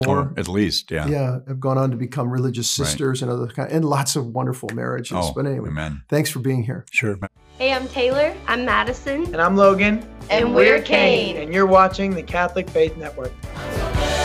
Or at least, yeah. Yeah, have gone on to become religious sisters and other kind, and lots of wonderful marriages. Oh, but anyway, amen. Thanks for being here. Sure. Hey, I'm Taylor. I'm Madison. And I'm Logan. And we're Kane. And you're watching the Catholic Faith Network.